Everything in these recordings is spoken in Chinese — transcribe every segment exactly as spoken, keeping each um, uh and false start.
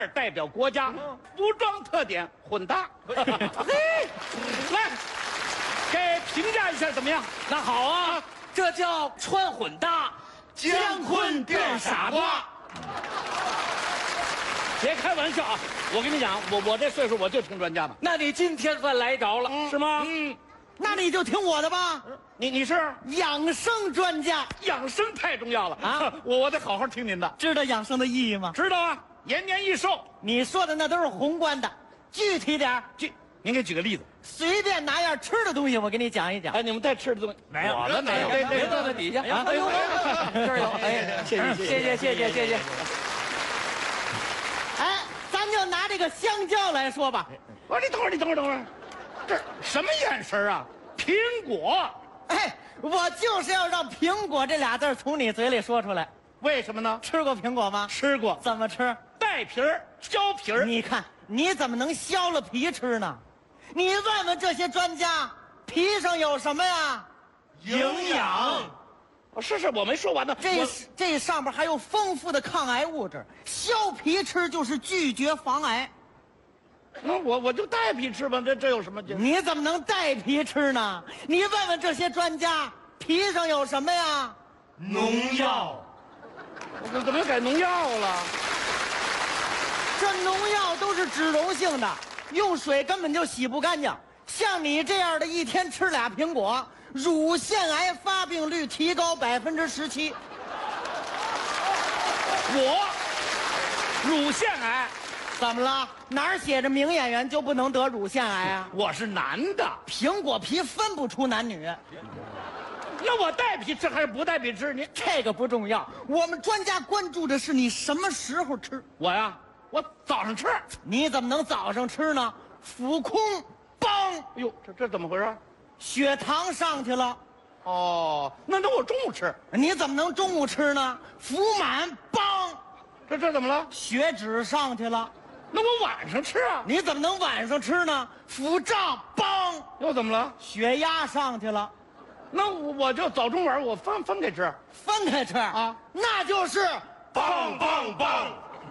代表国家，服装特点混搭。嘿，来，给评价一下怎么样？ 那好啊， 啊这叫穿混搭， 姜昆变傻瓜。别开玩笑啊！我跟你讲，我我这岁数我就听专家的， 那你今天算来着了， 是吗？ 嗯， 那你就听我的吧， 你你是养生专家， 养生太重要了啊！ 我我得好好听您的， 知道养生的意义吗？ 知道啊？延年益寿。 你说的那都是宏观的，具体点儿， 这您给举个例子。 随便拿样吃的东西，我给你讲一讲。 哎，你们带吃的东西没有， 我的没有。 别别坐在底下啊！ 哎呦， 这儿有，哎， 谢谢谢谢谢谢谢谢。 哎，咱就拿这个香蕉来说吧。 我说你等会儿，你等会儿，等会儿，这什么眼神啊？苹果， 哎，我就是要让苹果这俩字儿从你嘴里说出来。 为什么呢？ 吃过苹果吗？ 吃过， 怎么吃？ 带皮儿、削皮儿。 你看，你怎么能削了皮吃呢？你问问这些专家，皮上有什么呀？ 营养。哦是是，我没说完呢。 这我这上边还有丰富的抗癌物质，削皮吃就是拒绝防癌。 那我我就带皮吃吧，这这有什么劲？ 你怎么能带皮吃呢？你问问这些专家，皮上有什么呀？ 农药。我怎么改农药了？ 这农药都是脂溶性的，用水根本就洗不干净。像你这样的，一天吃俩苹果，乳腺癌发病率提高百分之十七。 我乳腺癌， 怎么了？哪儿写着名演员就不能得乳腺癌啊？ 我是男的， 苹果皮分不出男女， 那我带皮吃还是不带皮吃？你这个不重要。我们专家关注的是你什么时候吃。 我呀，我早上吃。 你怎么能早上吃呢？腹空，梆， 哎呦，这这怎么回事？ 血糖上去了。 哦，那那我中午吃。 你怎么能中午吃呢？腹满，梆， 这这怎么了？ 血脂上去了。 那我晚上吃啊。 你怎么能晚上吃呢？腹胀，梆， 又怎么了？ 血压上去了。 那我我就早中晚我分分给吃。 分开吃啊， 那就是棒棒棒！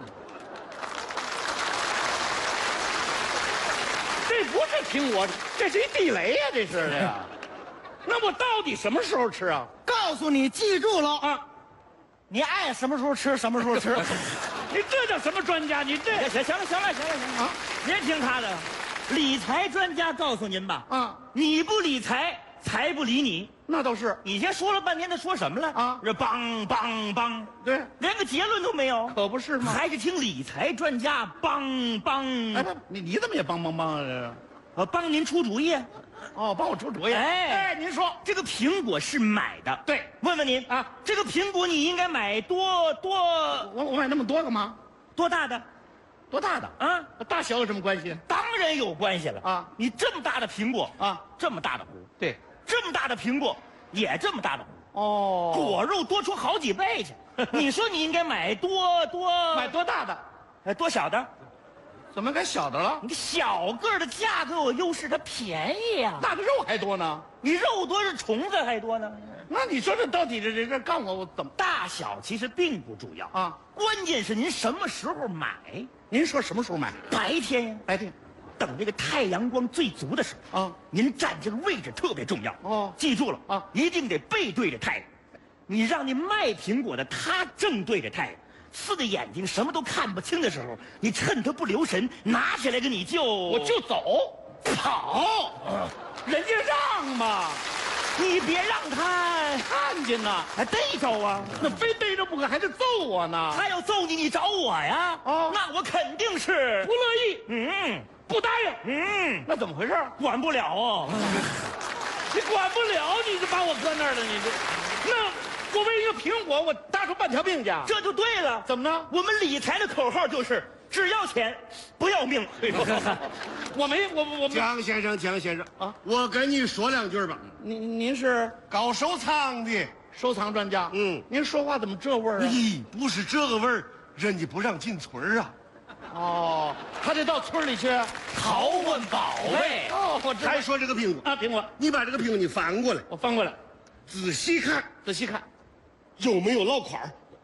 这不是苹果，这是一地雷呀、这是的呀。那我到底什么时候吃啊？ 告诉你，记住了啊， 啊， 你爱什么时候吃什么时候吃。 你这叫什么专家？你这行行了行了行了行了啊！别听他的，理财专家告诉您吧， 啊， 你不理财，财不理你。 那倒是， 你先说了半天，他说什么了啊这梆梆梆， 对， 连个结论都没有， 可不是吗？ 还是听理财专家梆梆， 哎，不，你你怎么也帮帮帮啊？这是我帮您出主意。 哦，帮我出主意。 哎哎，您说这个苹果是买的， 对。 问问您啊， 这个苹果你应该买多多我我买那么多干嘛？ 多大的多大的？ 啊？ 大小有什么关系当然有关系了啊！ 你这么大的苹果啊， 这么大的核， 对， 这么大的苹果也这么大的核， 哦， 果肉多出好几倍去。你说你应该买多多买多大的？ 呃多小的？ 怎么改小的了？ 你小个儿的价格有优势，它便宜呀、 那个肉还多呢。 你肉多是虫子还多呢。 那你说这到底这这这干我我怎么大小其实并不重要啊？ 关键是您什么时候买。 您说什么时候买？ 白天呀， 白天等这个太阳光最足的时候啊， 您站这个位置特别重要哦记住了啊， 一定得背对着太阳。你让那卖苹果的他正对着太阳，刺的眼睛什么都看不清的时候，你趁他不留神拿起来个你就我就走跑，人家让嘛， 你别让他看见呐， 还逮着啊！ 那非逮着不可，还得揍我呢。 他要揍你，你找我呀！ 哦那我肯定是不乐意， 嗯不答应。 嗯， 那怎么回事？ 管不了哦。 你管不了，你就把我搁那儿了，你这，那我为一个苹果，我搭出半条命去。 这就对了。 怎么呢？ 我们理财的口号就是只要钱，不要命。 我没，我我没。 江先生，江先生啊啊，我跟你说两句吧。 您您是搞收藏的， 收藏专家？ 嗯您说话怎么这味儿啊？ 咦，不是这个味儿，人家不让进村儿啊。 哦，他得到村里去淘问宝贝， 哦，我知道再说这个苹果， 啊，苹果， 你把这个苹果你翻过来， 我翻过来， 仔细看， 仔细看， 有没有落款儿？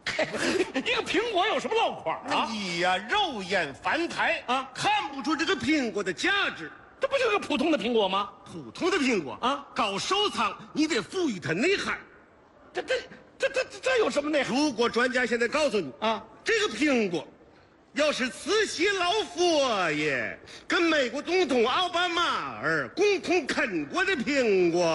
一个苹果有什么落款那啊？ 你呀、肉眼凡胎啊看不出这个苹果的价值。 这不就是个普通的苹果吗？ 普通的苹果啊搞收藏你得赋予它内涵。 这这这这这这有什么内涵如果专家现在告诉你啊？ 这个苹果，要是慈禧老佛爷跟美国总统奥巴马尔共同啃过的苹果，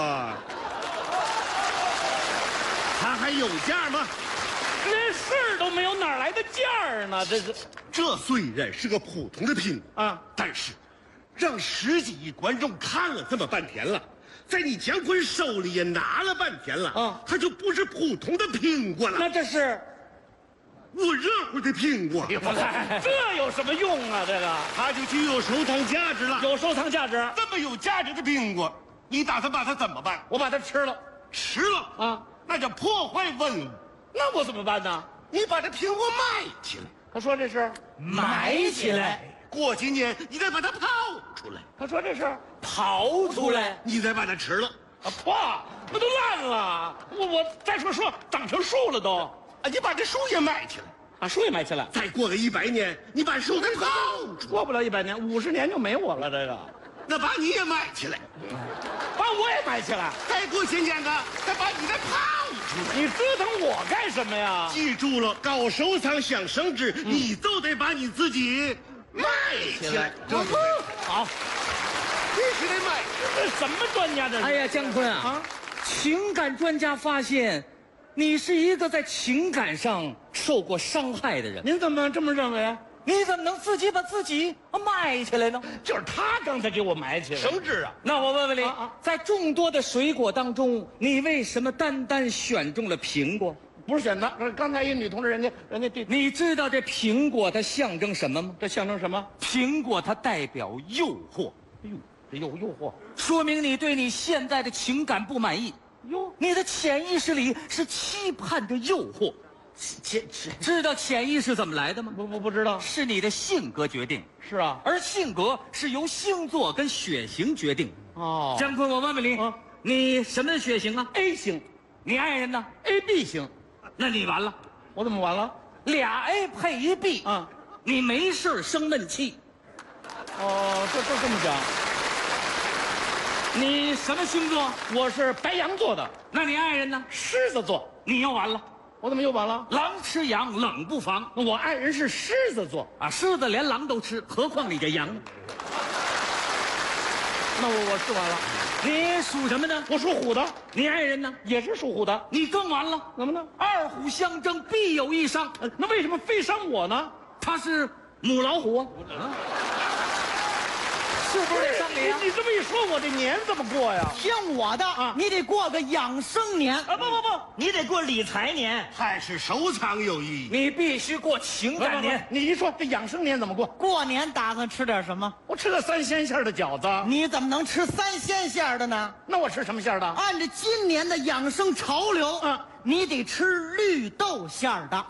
它还有价吗？ 连事儿都没有，哪儿来的价儿呢？这是这虽然是个普通的苹果啊， 但是让十几亿观众看了这么半天了，在你姜昆手里也拿了半天了啊它就不是普通的苹果了， 那这是， 我热乎的苹果， 这有什么用啊？这个它就具有收藏价值了。 有收藏价值， 这么有价值的苹果，你打算把它怎么办？ 我把它吃了吃了啊， 那叫破坏文物。 那我怎么办呢？ 你把这苹果卖起来， 他说这是埋起来， 过几年你再把它刨出来， 他说这是刨出来。 你再把它吃了。 啊，破，那都烂了。我我再说说，长成树了都。 啊，你把这树也埋起来， 把树也埋起来， 再过个一百年，你把树给刨出来， 过不了一百年，五十年就没我了。这个， 那把你也埋起来， 把我也埋起来， 再过些年呢，再把你再刨出来。 你折腾我干什么呀？ 记住了，搞收藏想升值，你就得把你自己卖起来。这就对了好， 必须得卖。 这什么专家这是？ 哎呀，姜昆啊， 啊， 情感专家发现，你是一个在情感上受过伤害的人， 您怎么这么认为？ 你怎么能自己把自己埋起来呢？ 就是他刚才给我埋起来。 升值啊！ 那我问问你， 啊啊在众多的水果当中，你为什么单单选中了苹果？ 不是选的，刚才一女同志，人家人家这你知道这苹果它象征什么吗？ 这象征什么？ 苹果它代表诱惑， 哎呦，这有诱惑。 说明你对你现在的情感不满意。 哟， 你的潜意识里是期盼着诱惑， 潜潜知道潜意识怎么来的吗？ 不不不知道。 是你的性格决定， 是啊。 而性格是由星座跟血型决定。 哦姜昆，我问问你， 啊你什么血型啊？ ，A 型你爱人呢？ ，A B 型， 那你完了， 我怎么完了？ 俩 A 配一 B 啊， 你没事儿生闷气。 哦，这这这么讲， 你什么星座？ 我是白羊座的， 那你爱人呢？ 狮子座， 你又完了， 我怎么又完了？ 狼吃羊，冷不防我爱人是狮子座， 啊！狮子连狼都吃，何况你这羊呢？ 那我我是完了。 你属什么呢？ 我属虎的， 你爱人呢？ 也是属虎的， 你更完了， 怎么呢？ 二虎相争，必有一伤。 呃那为什么非伤我呢？ 他是母老虎啊，是不是得伤你啊？ 你这么一说，我这年怎么过呀？ 听我的啊你得过个养生年啊，不不不， 你得过理财年， 还是收藏有意义。 你必须过情不不不感年。 你一说这养生年怎么过？ 过年打算吃点什么？ 我吃个三鲜馅儿的饺子， 你怎么能吃三鲜馅儿的呢？ 那我吃什么馅儿的？ 按照今年的养生潮流， 嗯你得吃绿豆馅儿的。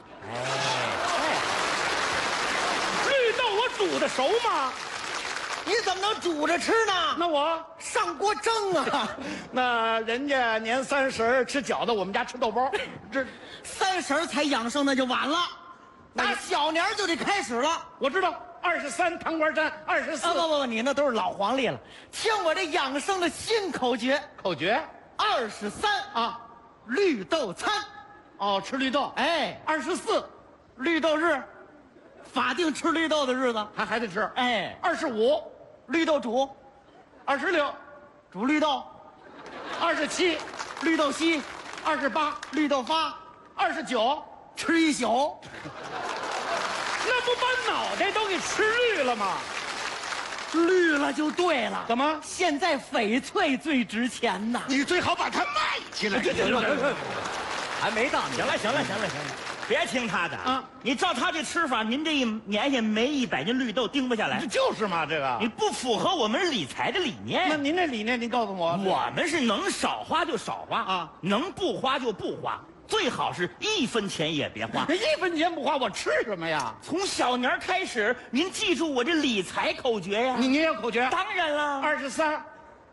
绿豆我煮的熟吗？ 你怎么能煮着吃呢？ 那我上锅蒸啊！ 那人家年三十儿吃饺子，我们家吃豆包，这三十儿才养生那就晚了，打小年儿就得开始了。 我知道。二十三糖瓜粘，二十四啊不不不，你那都是老黄历了。听我这养生的新口诀： 口诀二十三啊， 绿豆餐， 哦，吃绿豆。 哎， 二十四绿豆日，法定吃绿豆的日子。 还还得吃。 哎， 二十五绿豆煮， 二十六煮绿豆， 二十七绿豆稀， 二十八绿豆发， 二十九， 吃一宿。 那不把脑袋都给吃绿了吗？ 绿了就对了。 怎么？ 现在翡翠最值钱呐！ 你最好把它卖起来。 还没到你。 行了，行了，行了，行了，别听他的啊！ 你照他这吃法，您这一年也没一百斤绿豆盯不下来这，就是嘛，这个你。不符合我们理财的理那念。 您这理念，您告诉我。 我们是能少花就少花啊能不花就不花，最好是一分钱也别花。 这一分钱不花，我吃什么呀？ 从小年儿开始，您记住我这理财口诀呀。 你您有口诀？ 当然了， 二十三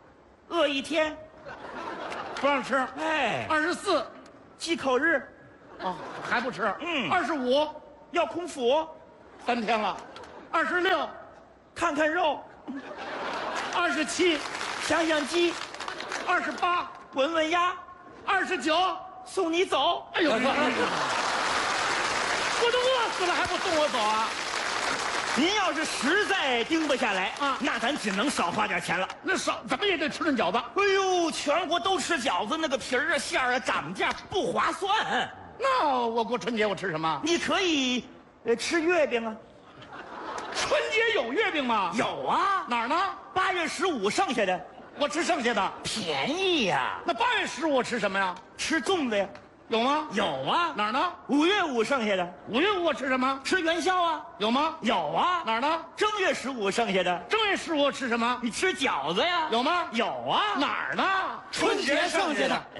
饿一天， 不让吃， 哎， 二十四忌口日， 哦，还不吃？ 嗯二十五， 要空腹， 三天了。二十六， 看看肉， 二十七， 想想鸡， 二十八， 闻闻鸭， 二十九。 送你走。 哎呦，我都饿死了，还不送我走啊？ 您要是实在盯不下来啊那咱只能少花点钱了。 那少怎么也得吃顿饺子。 哎呦，全国都吃饺子，那个皮儿啊、馅儿啊涨价不划算。 那我过春节我吃什么？ 你可以，呃，吃月饼啊。 春节有月饼吗？ 有啊， 哪儿呢？ 八月十五剩下的我吃剩下的。 便宜呀、 那八月十五我吃什么呀？ 吃粽子呀。 有吗？ 有啊， 哪儿呢？ 五月五剩下的五月五我吃什么？ 吃元宵啊。 有吗？ 有啊， 哪儿呢？ 正月十五剩下的正月十五我吃什么？ 你吃饺子呀。 有吗？ 有啊， 哪儿呢？ 春节剩下的。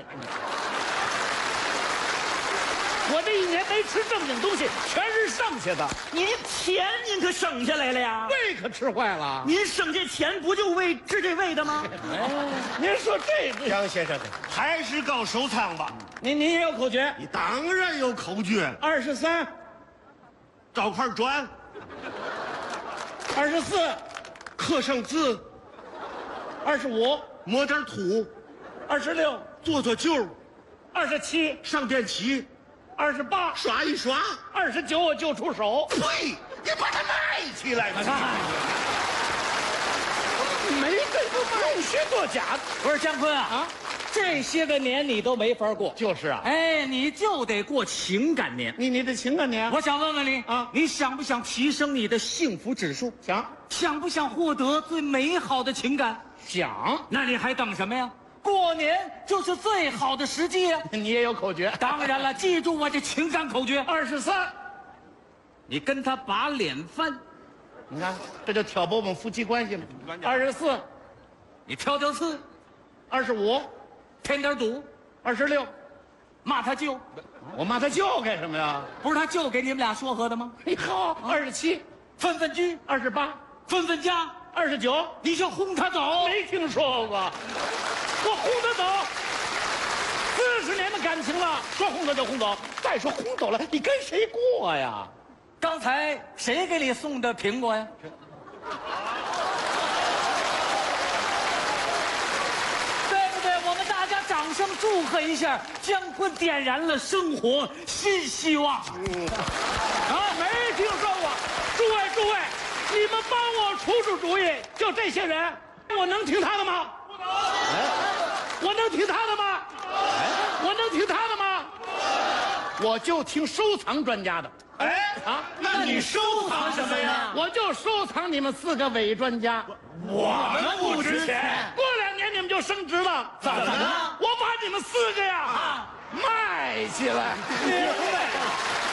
我这一年没吃正经东西，全是剩下的， 您钱您可省下来了呀。 胃可吃坏了。 您省这钱不就为治这胃的吗？ 您说这个， 杨先生，还是搞收藏吧。 您您也有口诀？ 你当然有口诀， 二十三， 找块砖， 二十四， 刻上字， 二十五， 抹点土， 二十六， 做做旧， 二十七， 上电漆， 二十八， 刷一刷。 二十九我就出手。 呸！你把它卖起来吧！ 没这个卖些作假。 不是姜昆啊啊， 这些个年你都没法过， 就是啊， 哎，你就得过情感年。 你你的情感年， 我想问问你啊你想不想提升你的幸福指数？ 想想不想获得最美好的情感？ 想， 那你还等什么呀？过年就是最好的时机呀！ 你也有口诀。 当然了，记住我这情感口诀： 二十三， 你跟他把脸翻， 你看这就挑拨我们夫妻关系了。二十四， 你挑挑刺， 二十五， 添点堵， 二十六， 骂他舅。 我骂他舅干什么呀？ 不是他舅给你们俩说和的吗？ 嘿好，二十七， 分分居， 二十八， 分分家， 二十九， 你就轰他走。 没听说过，我轰他走，四十年的感情了，说轰走就轰走。再说轰走了，你跟谁过呀？ 刚才谁给你送的苹果呀？对不对？我们大家掌声祝贺一下，姜昆点燃了生活新希望。 啊，没听说过。诸位诸位，你们帮我出出主意，就这些人，我能听他的吗？不能。我能听他的吗？我能听他的吗？我就听收藏专家的。 哎啊， 那你收藏什么呀？ 我就收藏你们四个伪专家。 我们不值钱。 过两年你们就升值了。 怎么了？ 我把你们四个呀，卖起来。 明白。